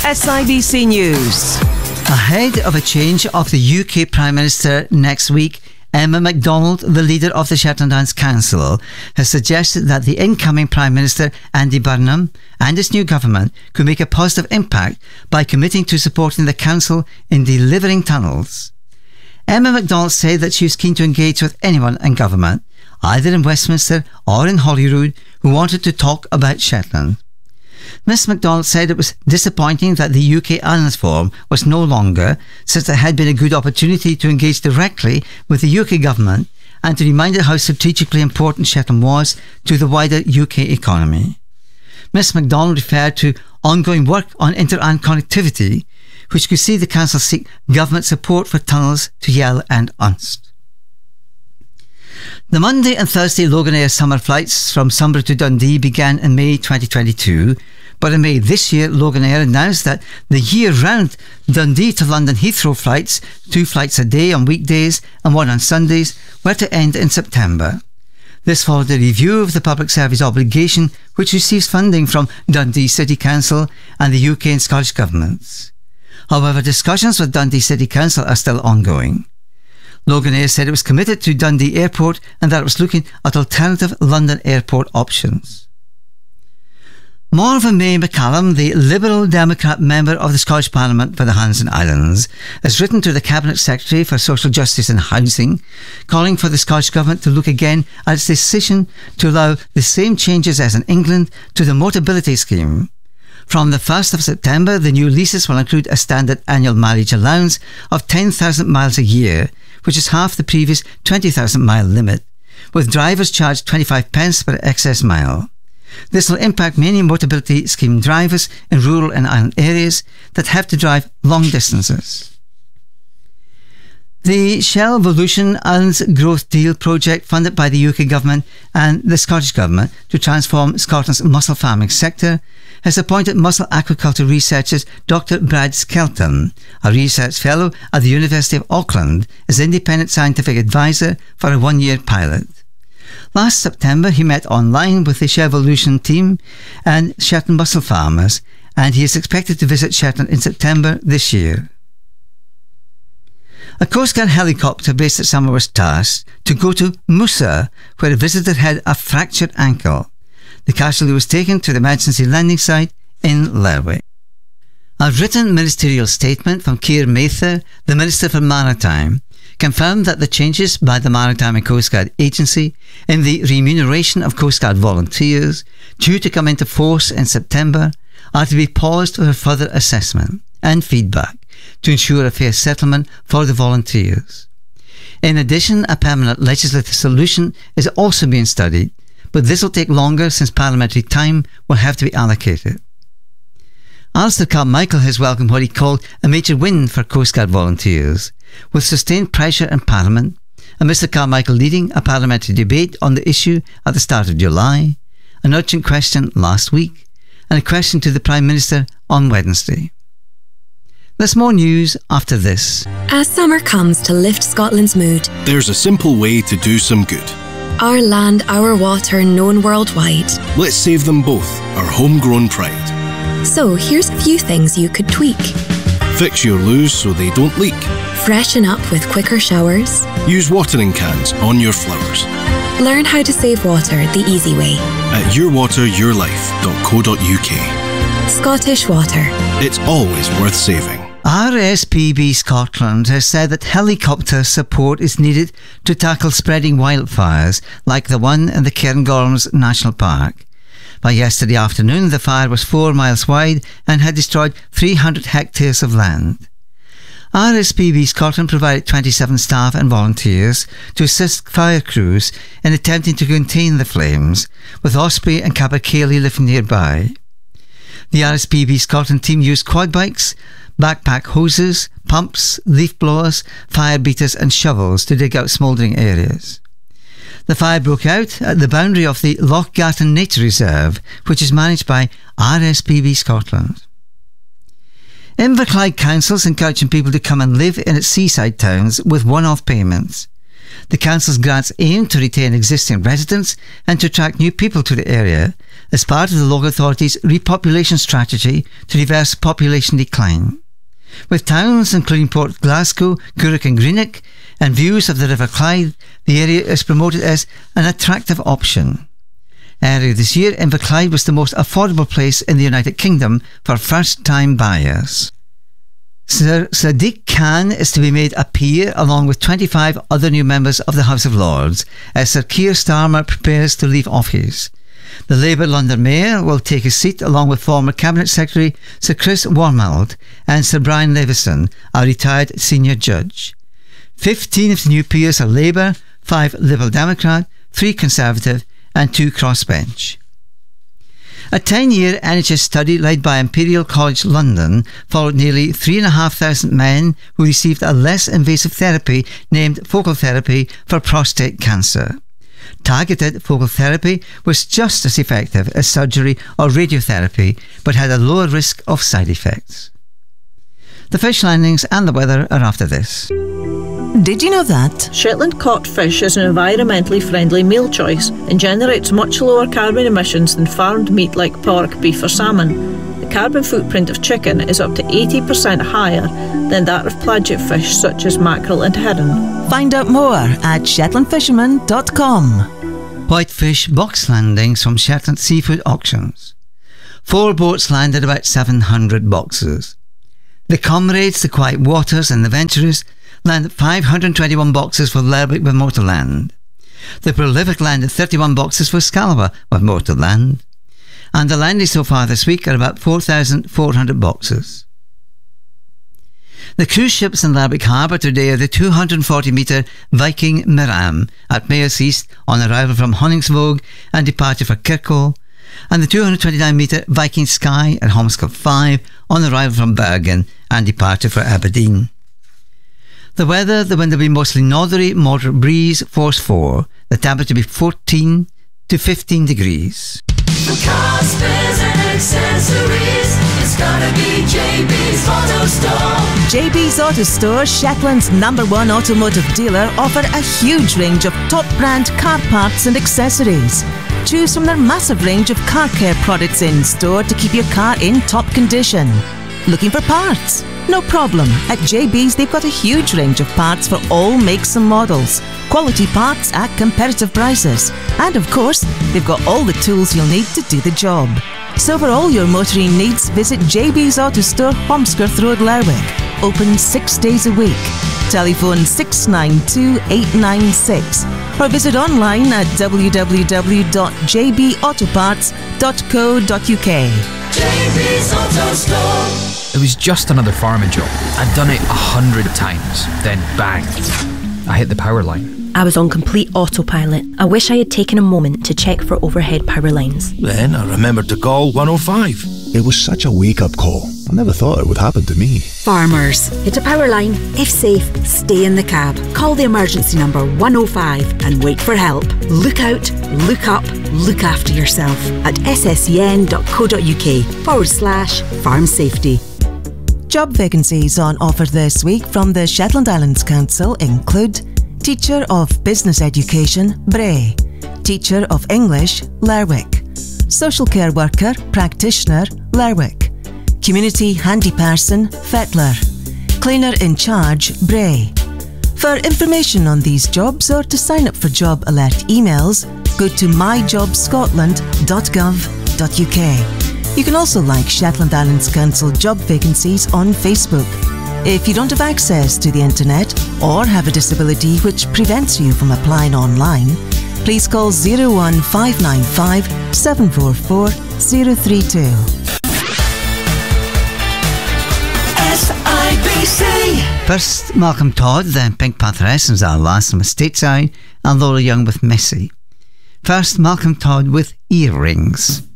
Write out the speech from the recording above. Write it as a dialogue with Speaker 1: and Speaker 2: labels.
Speaker 1: SIBC News.
Speaker 2: Ahead of a change of the UK Prime Minister next week, Emma MacDonald, the leader of the Shetland Islands Council, has suggested that the incoming Prime Minister, Andy Burnham, and his new government could make a positive impact by committing to supporting the Council in delivering tunnels. Emma MacDonald said that she was keen to engage with anyone in government, either in Westminster or in Holyrood, who wanted to talk about Shetland. Miss MacDonald said it was disappointing that the UK Islands Forum was no longer, since there had been a good opportunity to engage directly with the UK government and to remind it how strategically important Shetland was to the wider UK economy. Miss MacDonald referred to ongoing work on inter-island connectivity, which could see the Council seek government support for tunnels to Yell and Unst. The Monday and Thursday Loganair summer flights from Sunbury to Dundee began in May 2022, but in May this year, Loganair announced that the year-round Dundee to London Heathrow flights, 2 flights a day on weekdays and 1 on Sundays, were to end in September. This followed a review of the public service obligation, which receives funding from Dundee City Council and the UK and Scottish governments. However, discussions with Dundee City Council are still ongoing. Loganair said it was committed to Dundee Airport and that it was looking at alternative London Airport options. Morven May McCallum, the Liberal Democrat member of the Scottish Parliament for the Hanson Islands, has written to the Cabinet Secretary for Social Justice and Housing, calling for the Scottish Government to look again at its decision to allow the same changes as in England to the Motability Scheme. From the 1st of September, the new leases will include a standard annual mileage allowance of 10,000 miles a year, which is half the previous 20,000 mile limit, with drivers charged 25 pence per excess mile. This will impact many Motability Scheme drivers in rural and island areas that have to drive long distances. The Shell Volution Islands Growth Deal project, funded by the UK Government and the Scottish Government to transform Scotland's mussel farming sector, has appointed mussel aquaculture researcher Dr. Brad Skelton, a research fellow at the University of Auckland, as independent scientific advisor for a 1-year pilot. Last September, he met online with the Shell Volution team and Shetland mussel farmers, and he is expected to visit Shetland in September this year. A Coast Guard helicopter based at Summer was tasked to go to Musa, where a visitor had a fractured ankle. The casualty was taken to the emergency landing site in Lerwick. A written ministerial statement from Keir Mather, the Minister for Maritime, confirmed that the changes by the Maritime and Coast Guard Agency in the remuneration of Coast Guard volunteers, due to come into force in September, are to be paused for further assessment and feedback to ensure a fair settlement for the volunteers. In addition, a permanent legislative solution is also being studied, but this will take longer since parliamentary time will have to be allocated. Alistair Carmichael has welcomed what he called a major win for Coast Guard volunteers, with sustained pressure in Parliament, and Mr Carmichael leading a parliamentary debate on the issue at the start of July, an urgent question last week, and a question to the Prime Minister on Wednesday. There's more news after this.
Speaker 3: As summer comes to lift Scotland's mood,
Speaker 4: there's a simple way to do some good.
Speaker 3: Our land, our water, known worldwide.
Speaker 4: Let's save them both, our homegrown pride.
Speaker 3: So here's a few things you could tweak.
Speaker 4: Fix your loos so they don't leak.
Speaker 3: Freshen up with quicker showers.
Speaker 4: Use watering cans on your flowers.
Speaker 3: Learn how to save water the easy way.
Speaker 4: At yourwateryourlife.co.uk.
Speaker 3: Scottish Water.
Speaker 4: It's always worth saving.
Speaker 2: RSPB Scotland has said that helicopter support is needed to tackle spreading wildfires like the one in the Cairngorms National Park. By yesterday afternoon, the fire was 4 miles wide and had destroyed 300 hectares of land. RSPB Scotland provided 27 staff and volunteers to assist fire crews in attempting to contain the flames, with Osprey and Capercaillie living nearby. The RSPB Scotland team used quad bikes, backpack hoses, pumps, leaf blowers, fire beaters and shovels to dig out smouldering areas. The fire broke out at the boundary of the Lochgarten Nature Reserve, which is managed by RSPB Scotland. Inverclyde Council is encouraging people to come and live in its seaside towns with one-off payments. The council's grants aim to retain existing residents and to attract new people to the area as part of the local authority's repopulation strategy to reverse population decline. With towns including Port Glasgow, Gourock and Greenock and views of the River Clyde, the area is promoted as an attractive option. Earlier this year, Inverclyde was the most affordable place in the United Kingdom for first-time buyers. Sir Sadiq Khan is to be made a peer along with 25 other new members of the House of Lords as Sir Keir Starmer prepares to leave office. The Labour London Mayor will take his seat along with former Cabinet Secretary Sir Chris Wormald and Sir Brian Levison, a retired senior judge. 15 of the new peers are Labour, 5 Liberal Democrat, 3 Conservative and 2 crossbench. A 10-year NHS study led by Imperial College London followed nearly 3,500 men who received a less invasive therapy named focal therapy for prostate cancer. Targeted focal therapy was just as effective as surgery or radiotherapy, but had a lower risk of side effects. The fish landings and the weather are after this.
Speaker 1: Did you know that?
Speaker 5: Shetland caught fish is an environmentally friendly meal choice and generates much lower carbon emissions than farmed meat like pork, beef or salmon. The carbon footprint of chicken is up to 80% higher than that of pelagic fish such as mackerel and herring.
Speaker 1: Find out more at shetlandfisherman.com.
Speaker 2: Whitefish box landings from Shetland Seafood Auctions. 4 boats landed about 700 boxes. The Comrades, the Quiet Waters and the Venturers landed 521 boxes for Lerwick with Motorland. The Prolific landed 31 boxes for Scalaba with Motorland. And the landings so far this week are about 4,400 boxes. The cruise ships in Lerwick Harbour today are the 240-metre Viking Miram at Mayors East on arrival from Honningsvåg and departure for Kirkwall, and the 229-metre Viking Sky at Holmescott 5 on arrival from Bergen and departure for Aberdeen. The weather, the wind will be mostly northerly, moderate breeze, force 4. The temperature will be 14 to 15 degrees.
Speaker 6: For car spares and accessories, it's gotta be JB's Auto Store.
Speaker 1: JB's Auto Store, Shetland's #1 automotive dealer, offer a huge range of top brand car parts and accessories. Choose from their massive range of car care products in store to keep your car in top condition. Looking for parts? No problem. At JB's they've got a huge range of parts for all makes and models. Quality parts at competitive prices. And of course, they've got all the tools you'll need to do the job. So for all your motoring needs, visit JB's Auto Store, Holmescott Road, Lerwick. Open 6 days a week. Telephone 692 896 or visit online at www.jbautoparts.co.uk.
Speaker 6: JB's Auto Store.
Speaker 7: It was just another farming job. I'd done it 100 times. Then bang, I hit the power line.
Speaker 8: I was on complete autopilot. I wish I had taken a moment to check for overhead power lines.
Speaker 9: Then I remembered to call 105.
Speaker 10: It was such a wake-up call. I never thought it would happen to me.
Speaker 11: Farmers, hit a power line. If safe, stay in the cab. Call the emergency number 105 and wait for help. Look out, look up, look after yourself at sscn.co.uk/farm safety.
Speaker 1: Job vacancies on offer this week from the Shetland Islands Council include Teacher of Business Education, Bray; Teacher of English, Lerwick; Social Care Worker, Practitioner, Lerwick; Community Handy Person, Fettler; Cleaner in Charge, Bray. For information on these jobs or to sign up for job alert emails, go to myjobscotland.gov.uk. You can also like Shetland Islands Council job vacancies on Facebook. If you don't have access to the internet or have a disability which prevents you from applying online, please call 01595 744 032.
Speaker 6: SIBC.
Speaker 2: First, Malcolm Todd, then Pink Pantheress our last from Stateside, and Laura Young with Missy. First, Malcolm Todd with Earrings.